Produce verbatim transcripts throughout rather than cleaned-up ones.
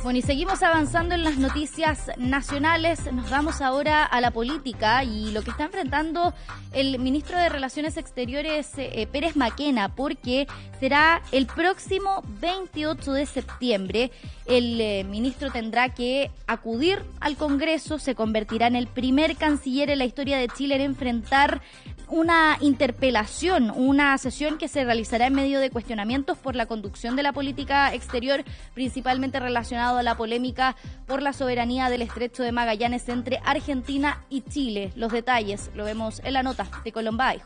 Bueno, y seguimos avanzando en las noticias nacionales. Nos vamos ahora a la política y lo que está enfrentando el ministro de Relaciones Exteriores, eh, Pérez Mackenna, porque será el próximo veintiocho de septiembre. El eh, ministro tendrá que acudir al Congreso, se convertirá en el primer canciller en la historia de Chile en enfrentar una interpelación, una sesión que se realizará en medio de cuestionamientos por la conducción de la política exterior, principalmente relacionado a la polémica por la soberanía del Estrecho de Magallanes entre Argentina y Chile. Los detalles lo vemos en la nota de Colombay.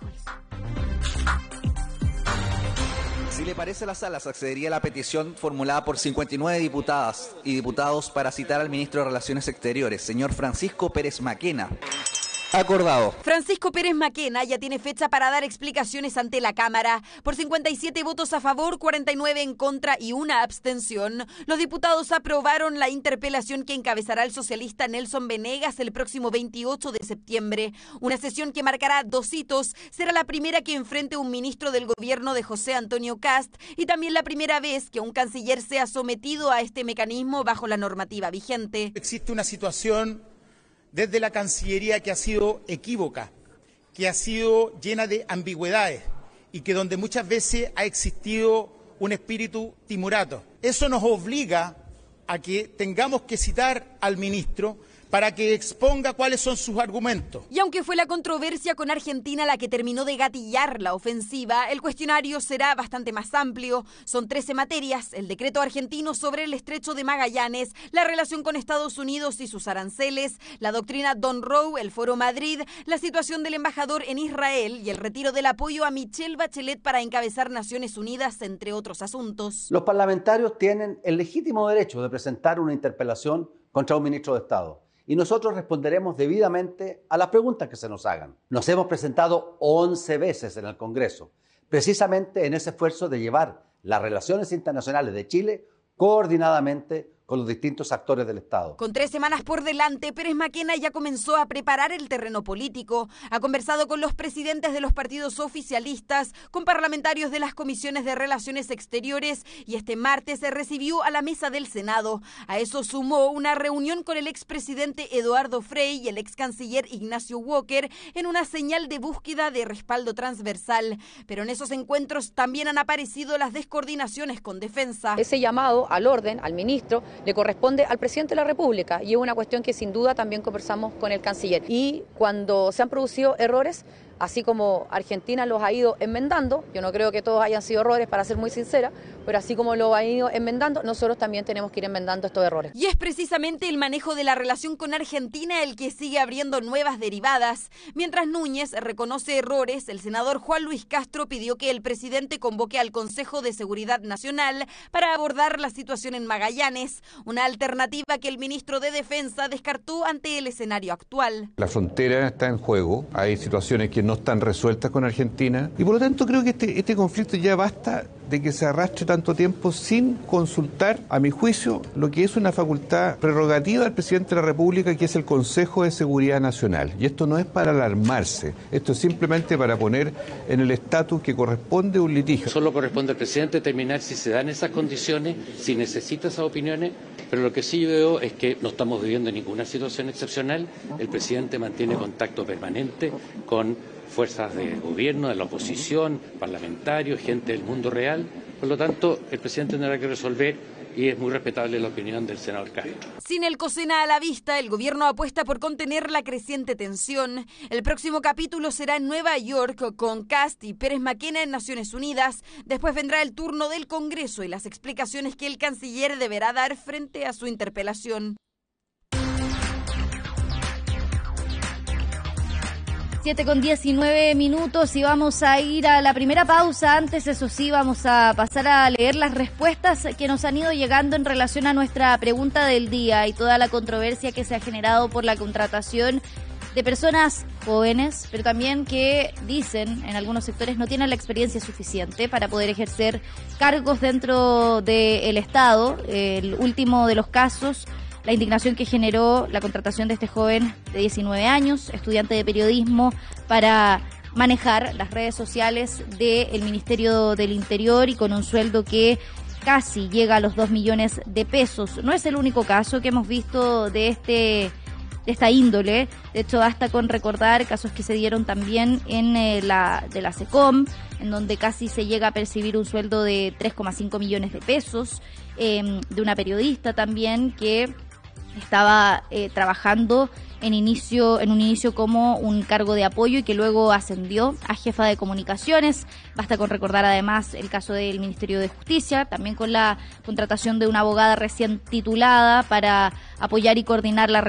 Si le parece a la sala, se accedería a la petición formulada por cincuenta y nueve diputadas y diputados para citar al ministro de Relaciones Exteriores, señor Francisco Pérez Mackenna. Acordado. Francisco Pérez Mackenna ya tiene fecha para dar explicaciones ante la Cámara. Por cincuenta y siete votos a favor, cuarenta y nueve en contra y una abstención, los diputados aprobaron la interpelación que encabezará el socialista Nelson Venegas el próximo veintiocho de septiembre. Una sesión que marcará dos hitos. Será la primera que enfrente un ministro del gobierno de José Antonio Kast y también la primera vez que un canciller sea sometido a este mecanismo bajo la normativa vigente. Existe una situación desde la Cancillería que ha sido equívoca, que ha sido llena de ambigüedades y que donde muchas veces ha existido un espíritu timorato. Eso nos obliga a que tengamos que citar al ministro para que exponga cuáles son sus argumentos. Y aunque fue la controversia con Argentina la que terminó de gatillar la ofensiva, el cuestionario será bastante más amplio. Son trece materias: el decreto argentino sobre el Estrecho de Magallanes, la relación con Estados Unidos y sus aranceles, la doctrina Don Rowe, el Foro Madrid, la situación del embajador en Israel y el retiro del apoyo a Michelle Bachelet para encabezar Naciones Unidas, entre otros asuntos. Los parlamentarios tienen el legítimo derecho de presentar una interpelación contra un ministro de Estado. Y nosotros responderemos debidamente a las preguntas que se nos hagan. Nos hemos presentado once veces en el Congreso, precisamente en ese esfuerzo de llevar las relaciones internacionales de Chile coordinadamente con los distintos actores del Estado. Con tres semanas por delante, Pérez Mackenna ya comenzó a preparar el terreno político. Ha conversado con los presidentes de los partidos oficialistas, con parlamentarios de las comisiones de Relaciones Exteriores y este martes se recibió a la mesa del Senado. A eso sumó una reunión con el expresidente Eduardo Frei y el ex canciller Ignacio Walker en una señal de búsqueda de respaldo transversal. Pero en esos encuentros también han aparecido las descoordinaciones con defensa. Ese llamado al orden, al ministro, le corresponde al presidente de la República y es una cuestión que sin duda también conversamos con el canciller. Y cuando se han producido errores, así como Argentina los ha ido enmendando, yo no creo que todos hayan sido errores, para ser muy sincera, pero así como lo han ido enmendando, nosotros también tenemos que ir enmendando estos errores. Y es precisamente el manejo de la relación con Argentina el que sigue abriendo nuevas derivadas. Mientras Núñez reconoce errores, el senador Juan Luis Castro pidió que el presidente convoque al Consejo de Seguridad Nacional para abordar la situación en Magallanes, una alternativa que el ministro de Defensa descartó ante el escenario actual. La frontera está en juego, hay situaciones que no no están resueltas con Argentina y por lo tanto creo que este, este conflicto ya basta de que se arrastre tanto tiempo sin consultar, a mi juicio, lo que es una facultad prerrogativa del presidente de la República, que es el Consejo de Seguridad Nacional. Y esto no es para alarmarse, esto es simplemente para poner en el estatus que corresponde un litigio. Solo corresponde al presidente determinar si se dan esas condiciones, si necesita esas opiniones, pero lo que sí veo es que no estamos viviendo ninguna situación excepcional. El presidente mantiene contacto permanente con fuerzas de gobierno, de la oposición, parlamentarios, gente del mundo real. Por lo tanto, el presidente tendrá que resolver y es muy respetable la opinión del senador Castro. Sin el COSENA a la vista, el gobierno apuesta por contener la creciente tensión. El próximo capítulo será en Nueva York con Kast y Pérez Mackenna en Naciones Unidas. Después vendrá el turno del Congreso y las explicaciones que el canciller deberá dar frente a su interpelación. siete con diecinueve minutos y vamos a ir a la primera pausa. Antes, eso sí, vamos a pasar a leer las respuestas que nos han ido llegando en relación a nuestra pregunta del día y toda la controversia que se ha generado por la contratación de personas jóvenes, pero también que dicen en algunos sectores no tienen la experiencia suficiente para poder ejercer cargos dentro del Estado. El último de los casos, la indignación que generó la contratación de este joven de diecinueve años, estudiante de periodismo, para manejar las redes sociales del Ministerio del Interior y con un sueldo que casi llega a los dos millones de pesos. No es el único caso que hemos visto de este de esta índole. De hecho, basta con recordar casos que se dieron también en eh, la de la SECOM, en donde casi se llega a percibir un sueldo de tres coma cinco millones de pesos, eh, de una periodista también que estaba eh, trabajando en inicio en un inicio como un cargo de apoyo y que luego ascendió a jefa de comunicaciones. Basta con recordar además el caso del Ministerio de Justicia, también con la contratación de una abogada recién titulada para apoyar y coordinar la